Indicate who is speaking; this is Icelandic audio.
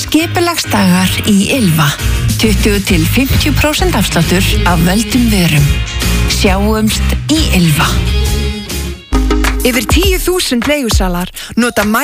Speaker 1: Skipulagsdagar í Ylva. 20-50% afsláttur af völdum vörum. Sjáumst í Ylva.
Speaker 2: Yfir 10.000 leigusalar nota